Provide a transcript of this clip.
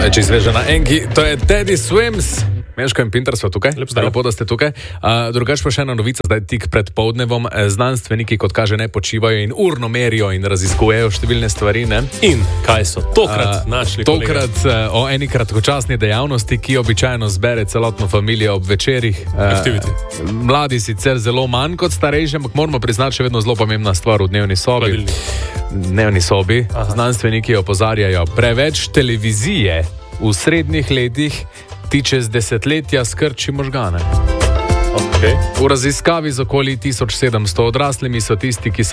Če izveže na enki, to je Teddy Swims. Meško in Pinter so tukaj, lepo, da ste tukaj. Drugač pa še ena novica, zdaj tik pred poldnevom. Znanstveniki, kot kaže, ne počivajo in urno merijo in raziskujejo številne stvari. Ne? In kaj so tokrat našli? Tokrat o eni kratkočasni dejavnosti, ki običajno zbere celotno familijo ob večerih. Mladi sicer zelo manj kot starejši, ampak moramo priznati še vedno zelo pomembna stvar v dnevni sobi. Dnevni sobi. Znanstveniki opozarjajo, preveč televizije v srednjih letih ti čez desetletja skrči možgane. Okay. V raziskavi z okoli 1700 odraslimi so tisti, ki so